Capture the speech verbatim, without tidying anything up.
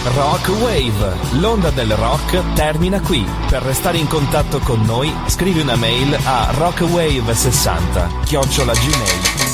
Rock Wave, l'onda del rock termina qui. Per restare in contatto con noi, scrivi una mail a rockwave sessanta chiocciola gmail.